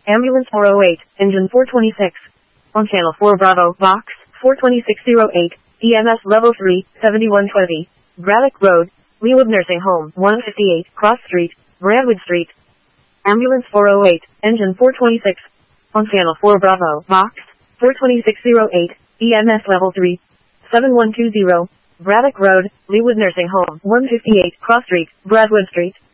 Ambulance 408, engine 426. On channel 4 Bravo, box 42608, EMS level 3, 7120. Braddock Road, Leawood Nursing Home, 158, Cross Street, Brandwood Street. Ambulance 408, engine 426. On channel 4 Bravo, box 42608, EMS level 3, 7120. Braddock Road, Leawood Nursing Home, 158, Cross Street, Brandwood Street.